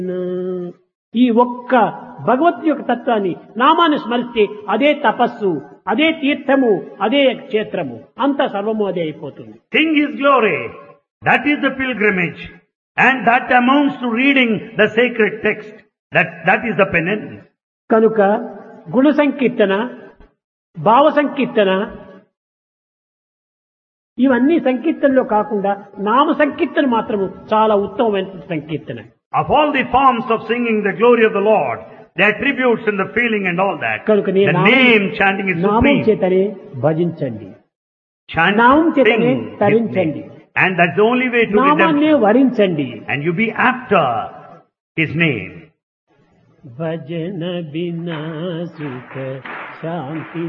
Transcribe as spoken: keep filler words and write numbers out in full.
ఈ ఒక్క భగవత్ యొక్క తత్వాన్ని నామాన్ని స్మరిస్తే అదే తపస్సు, అదే తీర్థము, అదే క్షేత్రము, అంత సర్వము అదే అయిపోతుంది. Sing His glory. That is the pilgrimage. And that amounts to reading the sacred text. That, that is the penance. కనుక గుణ సంకీర్తన, భావ సంకీర్తన ఇవన్నీ సంకీర్తనలో కాకుండా నామ సంకీర్తన మాత్రము చాలా ఉత్తమమైన సంకీర్తన. Of all the forms of singing the glory of the Lord, the attributes and the feeling and all that, కనుక the name chanting is నామం supreme. చేతనే భజించండి, Chant, నామం చేతనే sing His తరించండి, name. And that's the only way to నామాన్నే redemption. వరించండి. And you be after His name. భజన బినా సుఖ శాంతి